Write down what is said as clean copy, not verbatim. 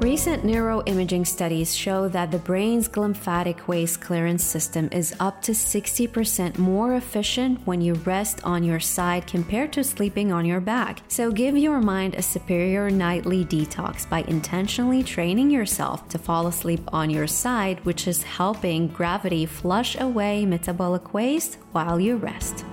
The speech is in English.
Recent neuroimaging studies show that the brain's lymphatic waste clearance system is up to 60% more efficient when you rest on your side compared to sleeping on your back. So give your mind a superior nightly detox by intentionally training yourself to fall asleep on your side, which is helping gravity flush away metabolic waste while you rest.